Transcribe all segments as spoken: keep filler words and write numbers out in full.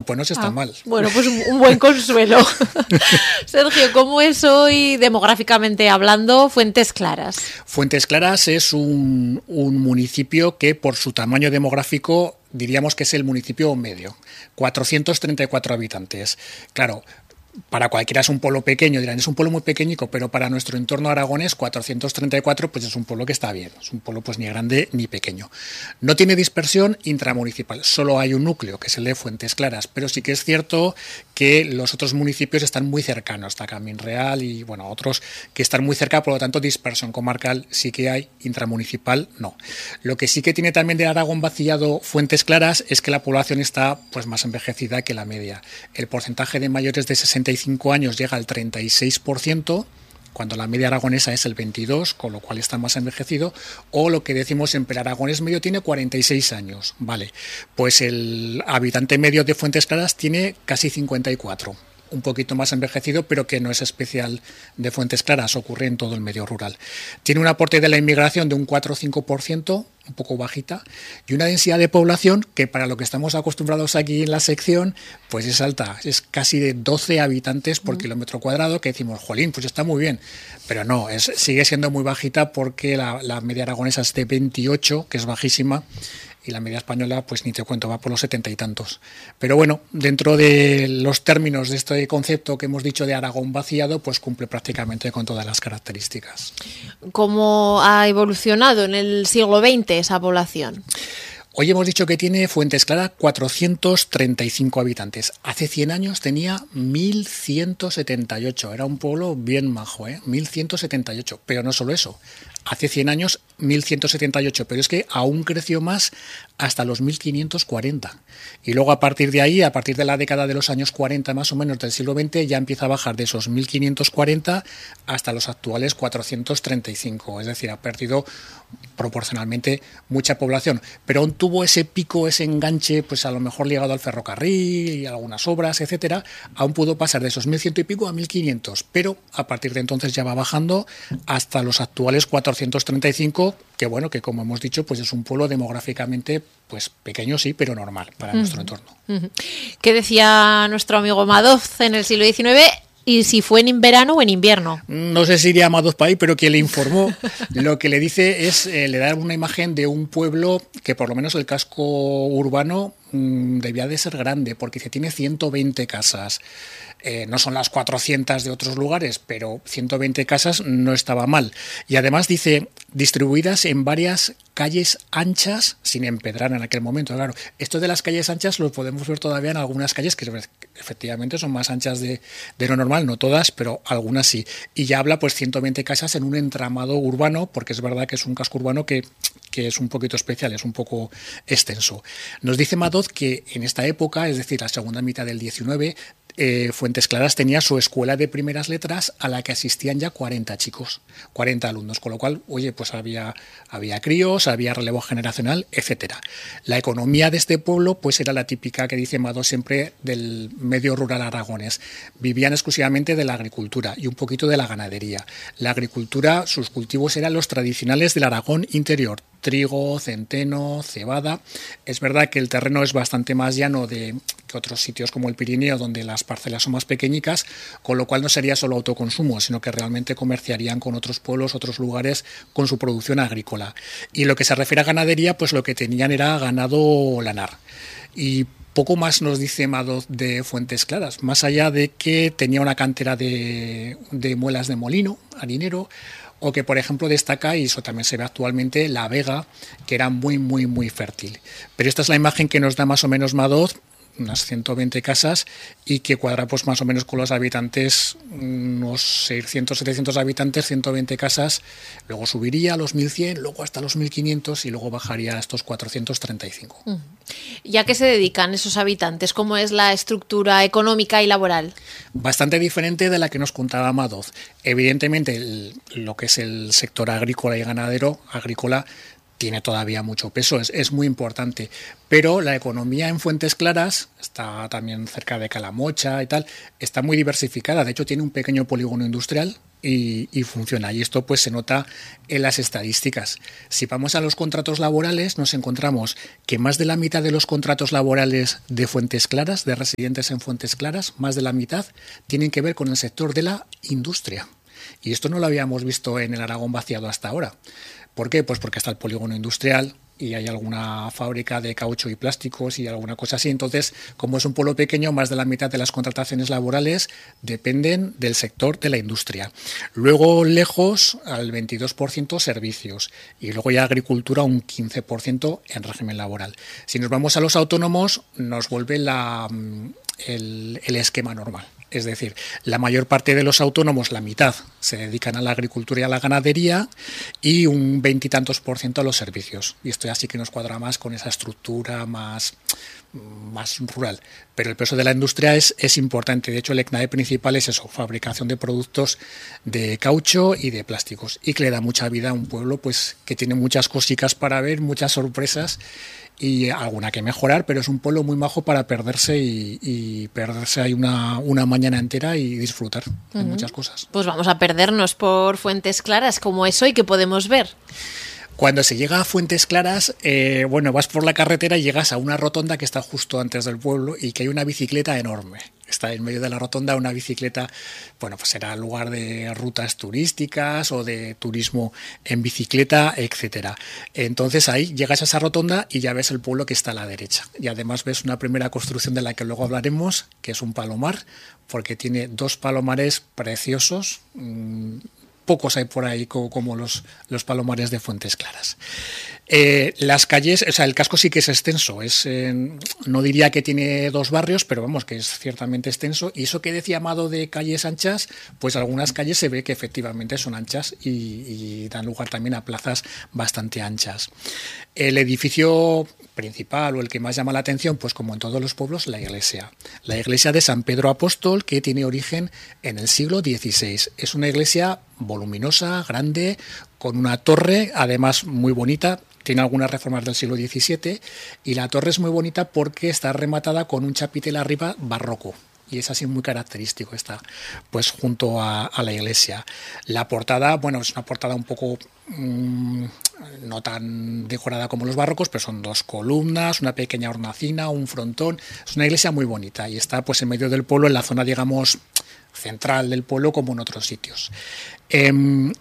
pues no se está ah, mal. Bueno, pues un, un buen consuelo. Sergio, ¿cómo es hoy, demográficamente hablando, Fuentes Claras? Fuentes Claras es un, un municipio que por su tamaño demográfico diríamos que es el municipio medio, cuatrocientos treinta y cuatro habitantes. Claro, para cualquiera es un pueblo pequeño, dirán, es un pueblo muy pequeñico, pero para nuestro entorno aragonés, cuatrocientos treinta y cuatro, pues es un pueblo que está bien, es un pueblo pues ni grande ni pequeño. No tiene dispersión intramunicipal, solo hay un núcleo, que es el de Fuentes Claras, pero sí que es cierto que los otros municipios están muy cercanos, está Camín Real y bueno, otros que están muy cerca, por lo tanto dispersión comarcal sí que hay, intramunicipal no. Lo que sí que tiene también de Aragón vaciado Fuentes Claras es que la población está pues más envejecida que la media. El porcentaje de mayores de sesenta y cinco años llega al treinta y seis por ciento, cuando la media aragonesa es el veintidós por ciento, con lo cual está más envejecido, o lo que decimos en el aragonés medio tiene cuarenta y seis años, vale, pues el habitante medio de Fuentes Claras tiene casi cincuenta y cuatro, un poquito más envejecido, pero que no es especial de Fuentes Claras, ocurre en todo el medio rural. Tiene un aporte de la inmigración de un cuatro o cinco por ciento, un poco bajita, y una densidad de población que para lo que estamos acostumbrados aquí en la sección, pues es alta, es casi de doce habitantes por mm. kilómetro cuadrado, que decimos, jolín, pues está muy bien, pero no, es, sigue siendo muy bajita porque la, la media aragonesa es de veintiocho, que es bajísima, y la media española, pues ni te cuento, va por los setenta y tantos. Pero bueno, dentro de los términos de este concepto que hemos dicho de Aragón vaciado, pues cumple prácticamente con todas las características. ¿Cómo ha evolucionado en el siglo veinte esa población? Hoy hemos dicho que tiene Fuentes Claras cuatrocientos treinta y cinco habitantes. Hace cien años tenía mil ciento setenta y ocho. Era un pueblo bien majo, ¿eh? mil ciento setenta y ocho. Pero no solo eso. Hace cien años mil ciento setenta y ocho, pero es que aún creció más hasta los mil quinientos cuarenta. Y luego a partir de ahí, a partir de la década de los años cuarenta más o menos del siglo veinte, ya empieza a bajar de esos mil quinientos cuarenta hasta los actuales cuatrocientos treinta y cinco. Es decir, ha perdido proporcionalmente mucha población, pero aún tuvo ese pico, ese enganche, pues a lo mejor ligado al ferrocarril y algunas obras, etcétera, aún pudo pasar de esos mil cien y pico a mil quinientos, pero a partir de entonces ya va bajando hasta los actuales cuatrocientos treinta y cinco, que bueno, que como hemos dicho, pues es un pueblo demográficamente pues pequeño sí, pero normal para uh-huh. nuestro entorno. Uh-huh. ¿Qué decía nuestro amigo Madoz en el siglo diecinueve? ¿Y si fue en verano o en invierno? No sé si iría Madoz para ahí, pero quien le informó, lo que le dice es, eh, le da una imagen de un pueblo que por lo menos el casco urbano mmm, debía de ser grande, porque dice, tiene ciento veinte casas. Eh, no son las cuatrocientas de otros lugares, pero ciento veinte casas no estaba mal. Y además dice, distribuidas en varias calles anchas, sin empedrar en aquel momento. Claro, esto de las calles anchas lo podemos ver todavía en algunas calles que efectivamente son más anchas de, de lo normal, no todas, pero algunas sí. Y ya habla pues ciento veinte casas en un entramado urbano, porque es verdad que es un casco urbano que, que es un poquito especial, es un poco extenso. Nos dice Madoz que en esta época, es decir, la segunda mitad del diecinueve, Eh, Fuentes Claras tenía su escuela de primeras letras a la que asistían ya cuarenta chicos, cuarenta alumnos, con lo cual, oye, pues había, había críos, había relevo generacional, etcétera. La economía de este pueblo pues era la típica que dice Madoz siempre del medio rural aragonés. Vivían exclusivamente de la agricultura y un poquito de la ganadería. La agricultura, sus cultivos eran los tradicionales del Aragón interior, trigo, centeno, cebada. Es verdad que el terreno es bastante más llano de que otros sitios como el Pirineo, donde las parcelas son más pequeñicas, con lo cual no sería solo autoconsumo, sino que realmente comerciarían con otros pueblos, otros lugares, con su producción agrícola. Y lo que se refiere a ganadería, pues lo que tenían era ganado lanar. Y poco más nos dice Madoz de Fuentes Claras, más allá de que tenía una cantera de, de muelas de molino, harinero, o que, por ejemplo, destaca, y eso también se ve actualmente, la vega, que era muy, muy, muy fértil. Pero esta es la imagen que nos da más o menos Madoz, unas ciento veinte casas, y que cuadra pues más o menos con los habitantes, unos seiscientos, setecientos habitantes, ciento veinte casas, luego subiría a los mil cien, luego hasta los mil quinientos y luego bajaría a estos cuatrocientos treinta y cinco. Uh-huh. ¿Y a qué se dedican esos habitantes? ¿Cómo es la estructura económica y laboral? Bastante diferente de la que nos contaba Madoz. Evidentemente, el, lo que es el sector agrícola y ganadero, agrícola, tiene todavía mucho peso, es, es muy importante, pero la economía en Fuentes Claras, está también cerca de Calamocha y tal, está muy diversificada. De hecho tiene un pequeño polígono industrial y, y funciona. Y esto pues se nota en las estadísticas. Si vamos a los contratos laborales, nos encontramos que más de la mitad de los contratos laborales de Fuentes Claras, de residentes en Fuentes Claras, más de la mitad tienen que ver con el sector de la industria. Y esto no lo habíamos visto en el Aragón vaciado hasta ahora. ¿Por qué? Pues porque está el polígono industrial y hay alguna fábrica de caucho y plásticos y alguna cosa así. Entonces, como es un pueblo pequeño, más de la mitad de las contrataciones laborales dependen del sector de la industria. Luego, lejos, al veintidós por ciento servicios y luego ya agricultura un quince por ciento en régimen laboral. Si nos vamos a los autónomos, nos vuelve la, el, el esquema normal. Es decir, la mayor parte de los autónomos, la mitad, se dedican a la agricultura y a la ganadería y un veintitantos por ciento a los servicios. Y esto ya sí que nos cuadra más con esa estructura más, más rural. Pero el peso de la industria es, es importante. De hecho, el ECNAE principal es eso, fabricación de productos de caucho y de plásticos. Y que le da mucha vida a un pueblo pues que tiene muchas cositas para ver, muchas sorpresas y alguna que mejorar, pero es un pueblo muy majo para perderse y, y perderse ahí una, una mañana entera y disfrutar de uh-huh. muchas cosas. Pues vamos a perdernos por Fuentes Claras, como es hoy, que podemos ver. Cuando se llega a Fuentes Claras, eh, bueno, vas por la carretera y llegas a una rotonda que está justo antes del pueblo y que hay una bicicleta enorme. Está en medio de la rotonda una bicicleta, bueno, pues será lugar de rutas turísticas o de turismo en bicicleta, etcétera. Entonces ahí llegas a esa rotonda y ya ves el pueblo que está a la derecha. Y además ves una primera construcción de la que luego hablaremos, que es un palomar, porque tiene dos palomares preciosos. Mmm, Pocos hay por ahí como, como los, los palomares de Fuentes Claras. Eh, las calles, o sea, el casco sí que es extenso, es, eh, no diría que tiene dos barrios, pero vamos, que es ciertamente extenso. Y eso que decía Amado de calles anchas, pues algunas calles se ve que efectivamente son anchas y, y dan lugar también a plazas bastante anchas. El edificio principal o el que más llama la atención, pues como en todos los pueblos, la iglesia. La iglesia de San Pedro Apóstol, que tiene origen en el siglo dieciséis. Es una iglesia voluminosa, grande, con una torre, además muy bonita. Tiene algunas reformas del siglo diecisiete y la torre es muy bonita porque está rematada con un chapitel arriba barroco. Y es así muy característico, está pues junto a, a la iglesia. La portada, bueno, es una portada un poco mmm, no tan decorada como los barrocos, pero son dos columnas, una pequeña hornacina, un frontón. Es una iglesia muy bonita y está pues en medio del pueblo, en la zona, digamos, central del pueblo, como en otros sitios. Eh,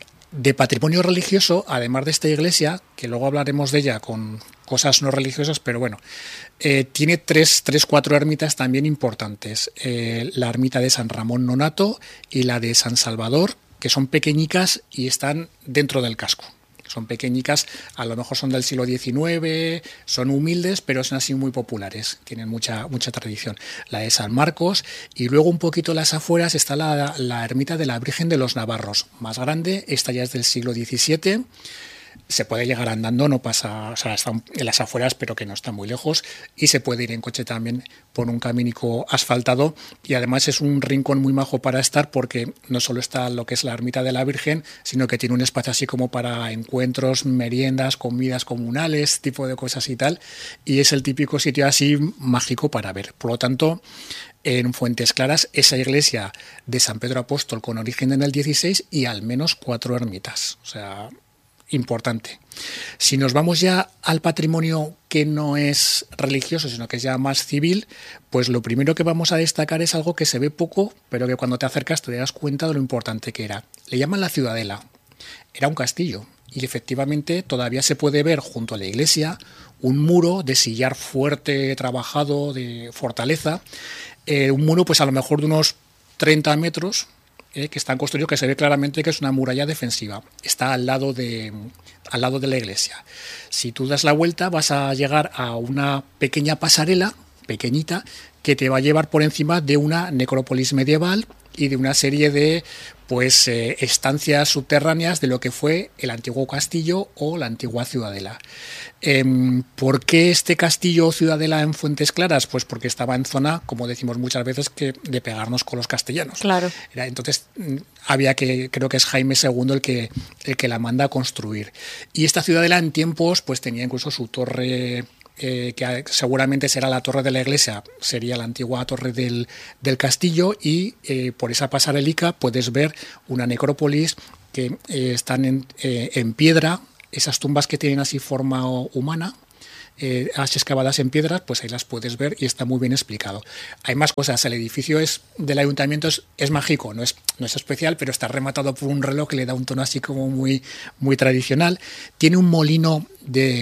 de patrimonio religioso, además de esta iglesia, que luego hablaremos de ella con cosas no religiosas, pero bueno, eh, tiene tres, tres, cuatro ermitas también importantes. Eh, la ermita de San Ramón Nonato y la de San Salvador, que son pequeñicas y están dentro del casco. Son pequeñicas, a lo mejor son del siglo diecinueve, son humildes, pero son así muy populares, tienen mucha, mucha tradición. La de San Marcos y luego un poquito las afueras está la, la ermita de la Virgen de los Navarros, más grande, esta ya es del siglo diecisiete. Se puede llegar andando, no pasa, o sea, está en las afueras, pero que no está muy lejos, y se puede ir en coche también por un caminico asfaltado, y además es un rincón muy majo para estar, porque no solo está lo que es la ermita de la Virgen, sino que tiene un espacio así como para encuentros, meriendas, comidas comunales, tipo de cosas y tal, y es el típico sitio así mágico para ver. Por lo tanto, en Fuentes Claras, esa iglesia de San Pedro Apóstol con origen en el dieciséis y al menos cuatro ermitas, o sea, importante. Si nos vamos ya al patrimonio que no es religioso, sino que es ya más civil, pues lo primero que vamos a destacar es algo que se ve poco, pero que cuando te acercas te das cuenta de lo importante que era. Le llaman la Ciudadela. Era un castillo y efectivamente todavía se puede ver junto a la iglesia un muro de sillar fuerte, trabajado, de fortaleza, eh, un muro pues a lo mejor de unos treinta metros, Eh, que están construidos, que se ve claramente que es una muralla defensiva. Está al lado de, al lado de la iglesia. Si tú das la vuelta vas a llegar a una pequeña pasarela, pequeñita, que te va a llevar por encima de una necrópolis medieval y de una serie de pues eh, estancias subterráneas de lo que fue el antiguo castillo o la antigua ciudadela. Eh, ¿Por qué este castillo o ciudadela en Fuentes Claras? Pues porque estaba en zona, como decimos muchas veces, que de pegarnos con los castellanos. Claro. Era, entonces había que, creo que es Jaime segundo el que, el que la manda a construir. Y esta ciudadela en tiempos pues tenía incluso su torre eh, que seguramente será la torre de la iglesia, sería la antigua torre del, del castillo, y eh, por esa pasarelica puedes ver una necrópolis que eh, están en, eh, en piedra, esas tumbas que tienen así forma humana, Eh, excavadas en piedras, pues ahí las puedes ver y está muy bien explicado. Hay más cosas, el edificio es del ayuntamiento es, es mágico, no es, no es especial, pero está rematado por un reloj que le da un tono así como muy, muy tradicional. Tiene un molino de...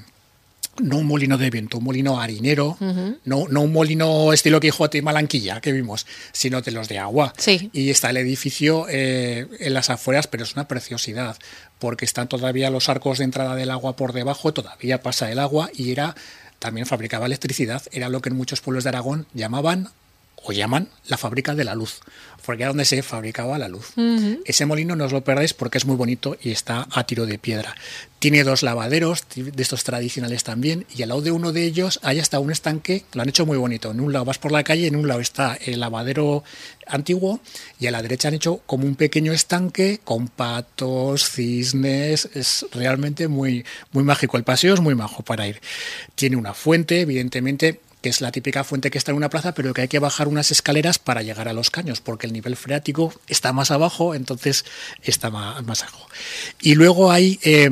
no un molino de viento, un molino harinero, uh-huh. no, no un molino estilo Quijote y Malanquilla que vimos, sino de los de agua. Sí. Y está el edificio eh, en las afueras, pero es una preciosidad, porque están todavía los arcos de entrada del agua por debajo, todavía pasa el agua, y era también fabricaba electricidad, era lo que en muchos pueblos de Aragón llamaban o llaman la fábrica de la luz, porque era donde se fabricaba la luz. Uh-huh. Ese molino no os lo perdáis porque es muy bonito y está a tiro de piedra. Tiene dos lavaderos, de estos tradicionales también, y al lado de uno de ellos hay hasta un estanque, lo han hecho muy bonito. En un lado vas por la calle, en un lado está el lavadero antiguo, y a la derecha han hecho como un pequeño estanque con patos, cisnes, es realmente muy, muy mágico. El paseo es muy majo para ir. Tiene una fuente, evidentemente, que es la típica fuente que está en una plaza, pero que hay que bajar unas escaleras para llegar a los caños, porque el nivel freático está más abajo, entonces está más, más abajo. Y luego hay eh,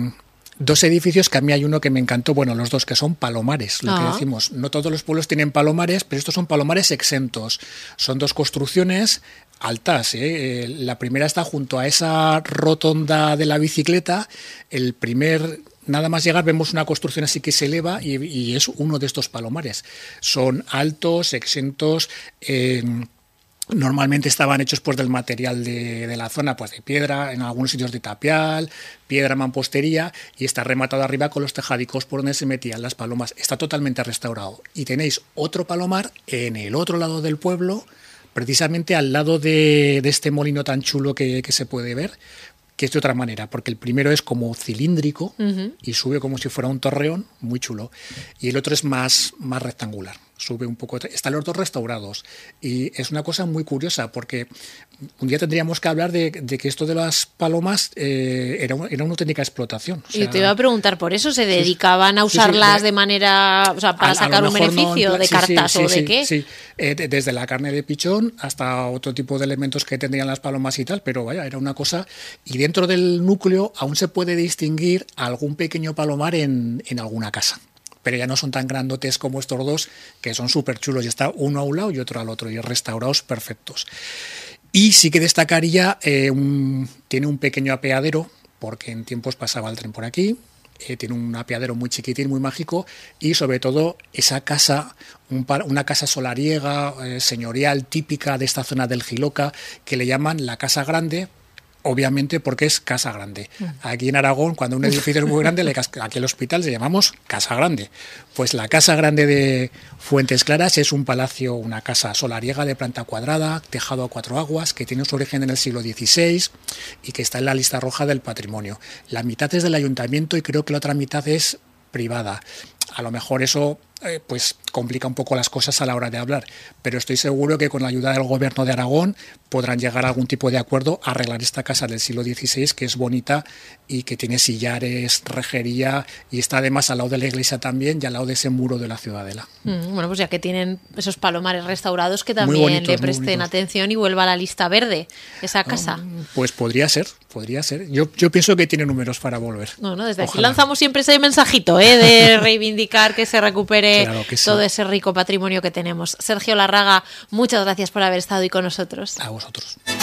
dos edificios, que a mí hay uno que me encantó, bueno, los dos, que son palomares, lo ah. que decimos. No todos los pueblos tienen palomares, pero estos son palomares exentos. Son dos construcciones altas, ¿eh? La primera está junto a esa rotonda de la bicicleta, el primer... Nada más llegar vemos una construcción así que se eleva y, y es uno de estos palomares. Son altos, exentos, eh, normalmente estaban hechos pues, del material de, de la zona, pues de piedra, en algunos sitios de tapial, piedra, mampostería, y está rematado arriba con los tejadicos por donde se metían las palomas. Está totalmente restaurado. Y tenéis otro palomar en el otro lado del pueblo, precisamente al lado de, de este molino tan chulo que, que se puede ver, que es de otra manera, porque el primero es como cilíndrico uh-huh. y sube como si fuera un torreón, muy chulo, y el otro es más, más rectangular, sube un poco, están los dos restaurados, y es una cosa muy curiosa, porque un día tendríamos que hablar de, de que esto de las palomas eh, era, una, era una auténtica explotación. O sea, y te iba a preguntar por eso, ¿se dedicaban a usarlas sí, sí, de, de manera, o sea, para a, sacar a un beneficio, no, de sí, cartas sí, sí, o de sí, qué? Sí, eh, desde la carne de pichón hasta otro tipo de elementos que tendrían las palomas y tal, pero vaya, era una cosa, y dentro del núcleo aún se puede distinguir algún pequeño palomar en, en alguna casa, pero ya no son tan grandotes como estos dos, que son súper chulos, y está uno a un lado y otro al otro, y restaurados perfectos. Y sí que destacaría, eh, un, tiene un pequeño apeadero, porque en tiempos pasaba el tren por aquí, eh, tiene un apeadero muy chiquitín, muy mágico, y sobre todo esa casa, un par, una casa solariega, eh, señorial, típica de esta zona del Jiloca, que le llaman la Casa Grande, obviamente porque es Casa Grande. Aquí en Aragón, cuando un edificio es muy grande, aquí el hospital le llamamos Casa Grande. Pues la Casa Grande de Fuentes Claras es un palacio, una casa solariega de planta cuadrada, tejado a cuatro aguas, que tiene su origen en el siglo dieciséis y que está en la lista roja del patrimonio. La mitad es del ayuntamiento y creo que la otra mitad es privada. A lo mejor eso eh, pues complica un poco las cosas a la hora de hablar, pero estoy seguro que con la ayuda del gobierno de Aragón podrán llegar a algún tipo de acuerdo a arreglar esta casa del siglo dieciséis, que es bonita y que tiene sillares, rejería, y está además al lado de la iglesia también y al lado de ese muro de la ciudadela. Mm, bueno, pues ya que tienen esos palomares restaurados, que también bonitos, le presten atención y vuelva a la lista verde esa casa. Oh, pues podría ser, podría ser. Yo, yo pienso que tiene números para volver. No, no, desde Ojalá. Aquí lanzamos siempre ese mensajito, ¿eh? De reivindicar que se recupere claro que sí. todo ese rico patrimonio que tenemos. Sergio Larraga, muchas gracias por haber estado hoy con nosotros. A vosotros.